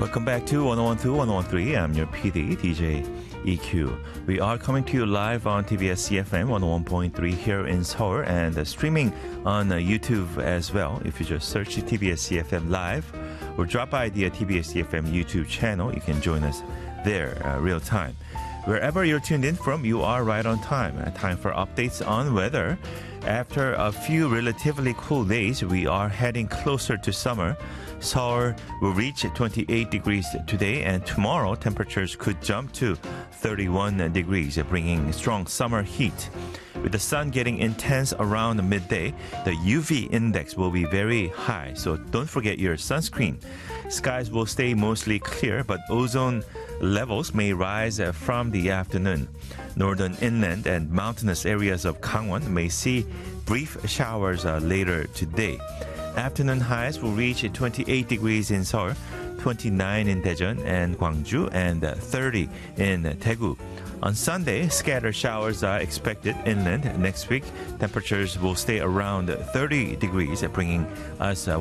Welcome back to 1012, 1013. I'm your PD, DJ EQ. We are coming to you live on TBS CFM 101.3 here in Seoul and streaming on YouTube as well. If you just search TBS CFM Live or drop by the TBS CFM YouTube channel, you can join us there real time. Wherever you're tuned in from, you are right on time. Time for updates on weather. After a few relatively cool days, we are heading closer to summer. Seoul will reach 28 degrees today, and tomorrow temperatures could jump to 31 degrees, bringing strong summer heat. With the sun getting intense around midday, the UV index will be very high, so don't forget your sunscreen. Skies will stay mostly clear, but ozone levels may rise from the afternoon. Northern inland and mountainous areas of Gangwon may see brief showers later today. Afternoon highs will reach 28 degrees in Seoul, 29 in Daejeon and Gwangju, and 30 in Daegu. On Sunday, scattered showers are expected inland. Next week, temperatures will stay around 30 degrees, bringing us